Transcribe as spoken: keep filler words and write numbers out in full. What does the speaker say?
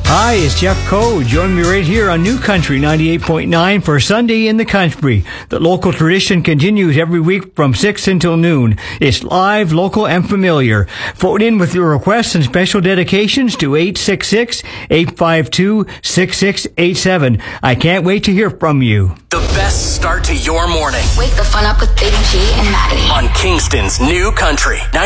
Hi, it's Jeff Coe. Join me right here on New Country ninety-eight point nine for Sunday in the Country. The local tradition continues every week from six until noon. It's live, local, and familiar. Phone in with your requests and special dedications to eight six six, eight five two, six six eight seven. I can't wait to hear from you. The best start to your morning. Wake the fun up with Big G and Maddie. On Kingston's New Country